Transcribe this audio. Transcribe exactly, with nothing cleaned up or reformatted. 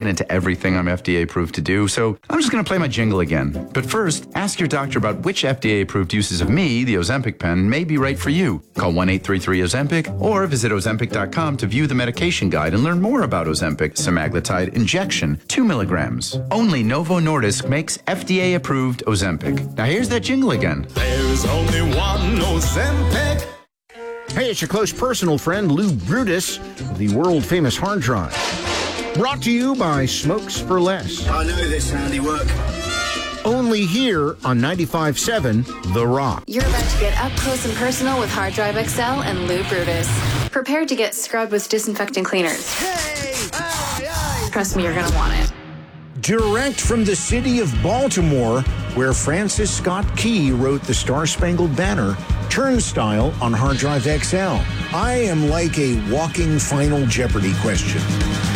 into everything I'm F D A approved to do, so I'm just going to play my jingle again. But first, ask your doctor about which F D A approved uses of me, the Ozempic pen, may be right for you. Call one eight three three Ozempic or visit Ozempic dot com to view the medication guide and learn more about Ozempic semaglutide injection, two milligrams. Only Novo Nordisk makes F D A approved Ozempic. Now here's that jingle again. There's only one Ozempic. Hey, it's your close personal friend, Lou Brutus, the world-famous hard drive. Brought to you by Smokes for Less. I know this handiwork. Only here on ninety-five point seven The Rock. You're about to get up close and personal with Hard Drive X L and Lou Brutus. Prepare to get scrubbed with disinfectant cleaners. Hey! Aye, aye. Trust me, you're going to want it. Direct from the city of Baltimore, where Francis Scott Key wrote the Star-Spangled Banner, Turnstile on Hard Drive X L. I am like a walking Final Jeopardy question.